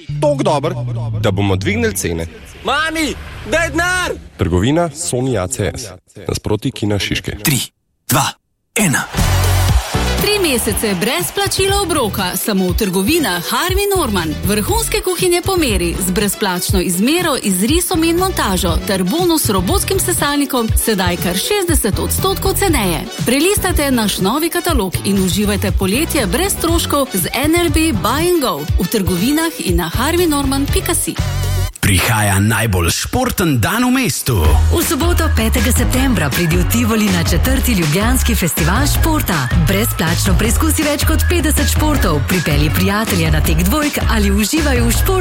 Tok dober, da bomo dvignili cene. Mami, daj denar! Trgovina Sony ACS. Nasproti Kina Šiške. 3, 2, 1. 3 mesece brez plačila obroka, samo v trgovinah Harvey Norman. Vrhunske kuhinje po meri, z brezplačno izmero, izrisom in montažo, ter bonus s robotskim sesalnikom, sedaj kar 60% ceneje. Prelistajte naš novi katalog in uživajte poletje brez stroškov z NLB Buy and Go v trgovinah in na harveynorman.si. Prihaja najbolj športen dan v mestu. V soboto 5. septembra pridi v Tivoli na 4. Ljubljanski festival športa. Brezplačno preizkusi več kot 50 športov, pripelji prijatelja na tek dvojk ali uživaj v športu.